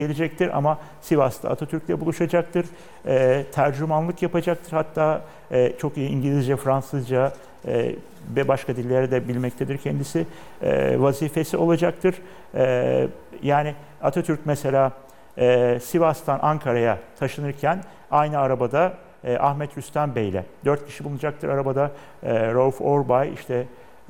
gelecektir ama Sivas'ta Atatürk'le buluşacaktır. Tercümanlık yapacaktır. Hatta çok iyi İngilizce, Fransızca ve başka dilleri de bilmektedir kendisi. Vazifesi olacaktır. Yani Atatürk mesela Sivas'tan Ankara'ya taşınırken aynı arabada Ahmet Rüstem Bey ile 4 kişi bulunacaktır arabada. Rauf Orbay, işte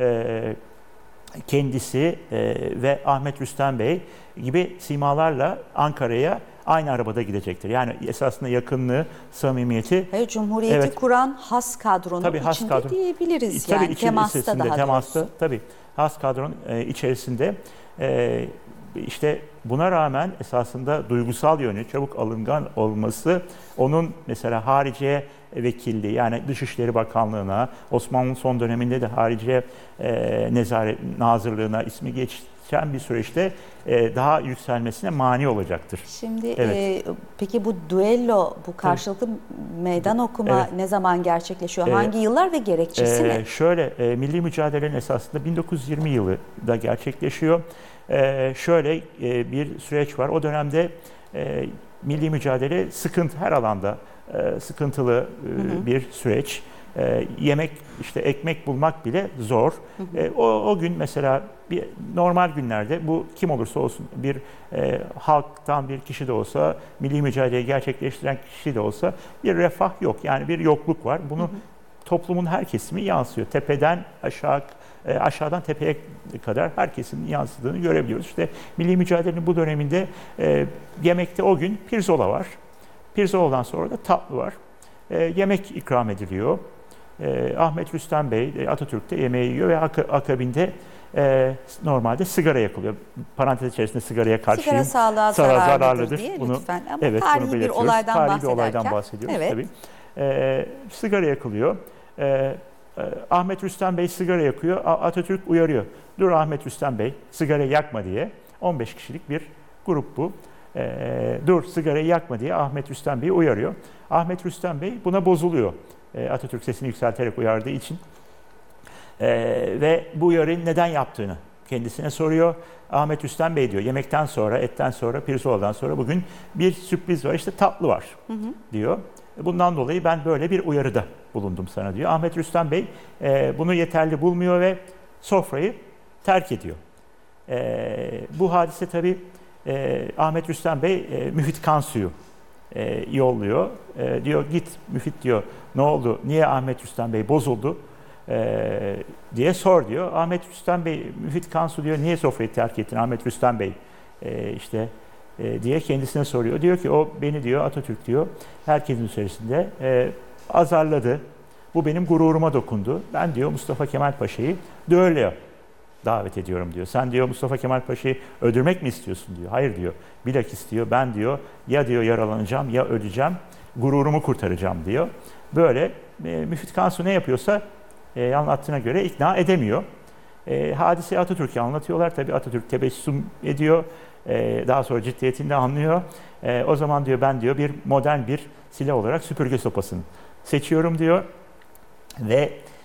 kendisi ve Ahmet Rüstem Bey gibi simalarla Ankara'ya aynı arabada gidecektir. Yani esasında yakınlığı, samimiyeti. Hayır, Cumhuriyeti evet, kuran has kadronun tabii, has içinde kadro diyebiliriz. tabii Yani temasta daha temasta, doğrusu. tabii has kadronun içerisinde. İşte buna rağmen esasında duygusal yönü, çabuk alıngan olması, onun mesela Hariciye Vekilliği, yani Dışişleri Bakanlığı'na, Osmanlı son döneminde de Hariciye Nazırlığı'na ismi geçen bir süreçte daha yükselmesine mani olacaktır. Şimdi evet. Peki bu düello, bu karşılıklı meydan okuma evet. ne zaman gerçekleşiyor? Hangi yıllar ve gerekçesi ne? Şöyle, milli mücadelenin esasında 1920 yılında gerçekleşiyor. Şöyle bir süreç var. O dönemde milli mücadele her alanda sıkıntılı bir süreç. Yemek, işte ekmek bulmak bile zor. O gün mesela normal günlerde bu kim olursa olsun, bir halktan bir kişi de olsa, milli mücadeleyi gerçekleştiren kişi de olsa bir refah yok. Yani bir yokluk var. Bunu toplumun her kesimi yansıyor. Tepeden aşağıdan tepeye kadar herkesin yansıdığını görebiliyoruz. İşte milli mücadelenin bu döneminde yemekte o gün pirzola var. Pirzoladan sonra da tatlı var. Yemek ikram ediliyor. Ahmet Rüstem Bey Atatürk de yemeği yiyor ve akabinde normalde sigara yakılıyor. Parantez içerisinde sigaraya karşıyım. Sigara sağlığa zararlıdır diye bunu, lütfen. Ama evet, tarihi bir olaydan bahsediyoruz evet. tabii. Sigara yakılıyor. Ahmet Rüstem Bey sigara yakıyor. Atatürk uyarıyor. Dur Ahmet Rüstem Bey, sigara yakma diye. 15 kişilik bir grup bu. Dur sigarayı yakma diye Ahmet Rüstem Bey'i uyarıyor. Ahmet Rüstem Bey buna bozuluyor. Atatürk sesini yükselterek uyardığı için. Ve bu uyarıyı neden yaptığını kendisine soruyor. Ahmet Rüstem Bey diyor, yemekten sonra, etten sonra, pirzoladan sonra bugün bir sürpriz var, işte tatlı var diyor. Bundan dolayı ben böyle bir uyarıda bulundum sana diyor. Ahmet Rüstem Bey bunu yeterli bulmuyor ve sofrayı terk ediyor. Bu hadise tabii Ahmet Rüstem Bey Müfit Kansu'yu yolluyor. Diyor git Müfit diyor, ne oldu, niye Ahmet Rüstem Bey bozuldu diye sor diyor. Ahmet Rüstem Bey, Müfit Kansu diyor, niye sofrayı terk ettin Ahmet Rüstem Bey diye kendisine soruyor. Diyor ki o beni diyor, Atatürk diyor, herkesin içerisinde azarladı. Bu benim gururuma dokundu. Ben diyor Mustafa Kemal Paşa'yı düelloya davet ediyorum diyor. Sen diyor Mustafa Kemal Paşa'yı öldürmek mi istiyorsun diyor. Hayır diyor. Bilakis diyor ben diyor ya diyor yaralanacağım ya öleceğim. Gururumu kurtaracağım diyor. Böyle Müfit Kansu ne yapıyorsa anlattığına göre ikna edemiyor. Hadiseyi Atatürk'e anlatıyorlar. Tabii Atatürk tebessüm ediyor. Daha sonra ciddiyetini de anlıyor. O zaman diyor ben diyor bir modern bir silah olarak süpürge sopasını seçiyorum diyor. Ve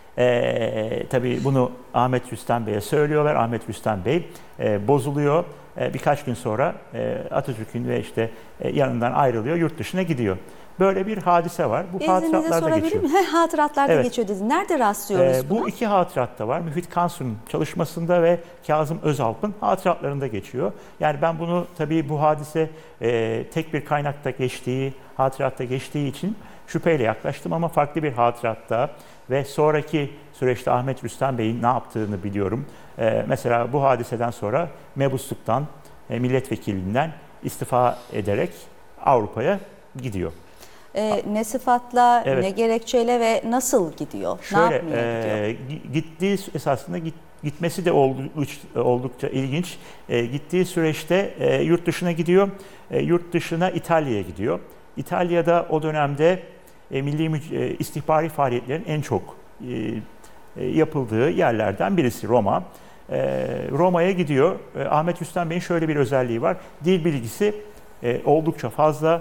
tabii bunu Ahmet Rüstem Bey'e söylüyorlar. Ahmet Rüstem Bey bozuluyor. Birkaç gün sonra Atatürk'ün ve işte yanından ayrılıyor, yurt dışına gidiyor. Böyle bir hadise var. Bu hatıratlarda geçiyor. Hatıratlarda evet. geçiyor dedin. Nerede rastlıyoruz buna? Bu iki hatıratta var. Müfit Kansu'nun çalışmasında ve Kazım Özalp'ın hatıratlarında geçiyor. Yani ben bunu tabii bu hadise tek bir kaynakta geçtiği, hatıratta geçtiği için şüpheyle yaklaştım ama farklı bir hatıratta ve sonraki süreçte Ahmet Rüstem Bey'in ne yaptığını biliyorum. Mesela bu hadiseden sonra mebusluktan, milletvekilliğinden istifa ederek Avrupa'ya gidiyor. Ne sıfatla, evet. ne gerekçeyle ve nasıl gidiyor? Şöyle, ne yapmaya gidiyor? Gittiği esasında gitmesi de oldukça ilginç. Gittiği süreçte yurt dışına gidiyor. Yurt dışına İtalya'ya gidiyor. İtalya'da o dönemde milli istihbari faaliyetlerin en çok yapıldığı yerlerden birisi Roma. Roma'ya gidiyor. Ahmet Rüstem Bey'in şöyle bir özelliği var. Dil bilgisi oldukça fazla.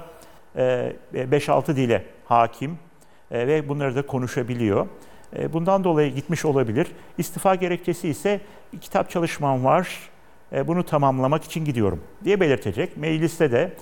5-6 dile hakim ve bunları da konuşabiliyor. Bundan dolayı gitmiş olabilir. İstifa gerekçesi ise kitap çalışmam var, bunu tamamlamak için gidiyorum diye belirtecek. Mecliste de